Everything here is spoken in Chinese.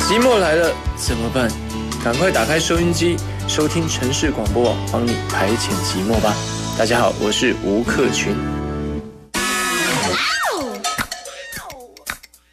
寂寞来了怎么办？赶快打开收音机，收听城市广播网，帮你排遣寂寞吧。大家好，我是吴克群。